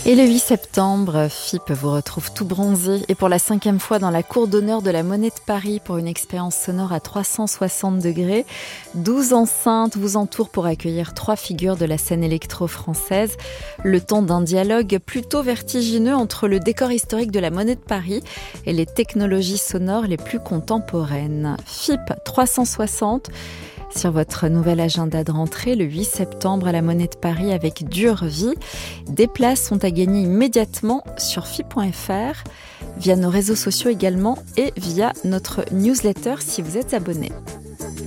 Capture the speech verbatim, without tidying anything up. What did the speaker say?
Et le huit septembre, F I P vous retrouve tout bronzé et pour la cinquième fois dans la cour d'honneur de la Monnaie de Paris pour une expérience sonore à trois cent soixante degrés. douze enceintes vous entourent pour accueillir trois figures de la scène électro-française. Le temps d'un dialogue plutôt vertigineux entre le décor historique de la Monnaie de Paris et les technologies sonores les plus contemporaines. F I P trois cent soixante sur votre nouvel agenda de rentrée le huit septembre à la Monnaie de Paris avec Dure Vie. Des places sont à gagner immédiatement sur F I P point F R, via nos réseaux sociaux également et via notre newsletter si vous êtes abonné.